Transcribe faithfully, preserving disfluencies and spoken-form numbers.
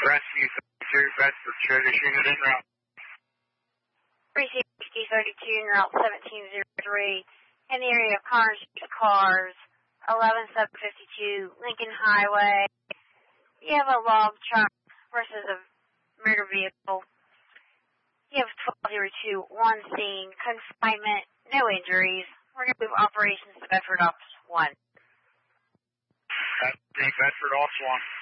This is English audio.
Rescue thirty-two, Bedford, Sheriff Unit en route. Precinct thirty-two en route seventeen oh three. In the area of Connors Cars, eleven seven fifty-two, Lincoln Highway. You have a log truck versus a motor vehicle. You have twelve oh two, one scene, confinement, no injuries. We're going to move operations to Bedford Office one. That's Bedford Office one.